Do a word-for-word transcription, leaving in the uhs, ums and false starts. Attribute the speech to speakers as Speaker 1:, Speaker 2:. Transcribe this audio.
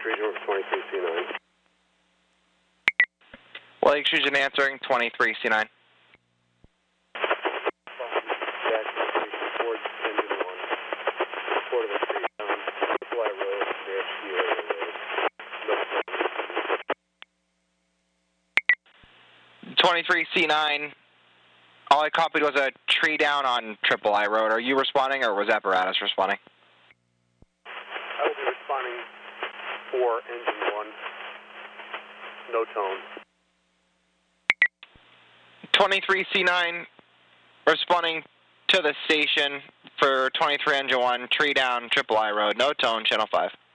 Speaker 1: Region over twenty-three C nine.
Speaker 2: Lake Region answering twenty-three C nine. twenty-three C nine, all I copied was a tree down on Triple I Road. Are you responding, or was Apparatus responding?
Speaker 1: I will be responding for engine one, no tone.
Speaker 2: twenty-three C nine, responding to the station for twenty-three engine one, tree down, Triple I Road, no tone, channel five.